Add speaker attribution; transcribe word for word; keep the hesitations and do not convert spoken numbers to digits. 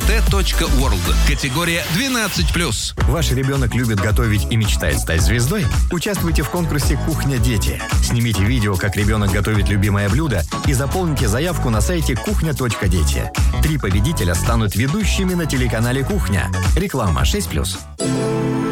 Speaker 1: тэ точка ворлд. Категория двенадцать плюс.
Speaker 2: Ваш ребенок любит готовить и мечтает стать звездой? Участвуйте в конкурсе «Кухня Дети». Снимите видео, как ребенок готовит любимое блюдо, и заполните заявку на сайте кухня точка дети. Три победителя станут ведущими на телеканале «Кухня». Реклама шесть плюс.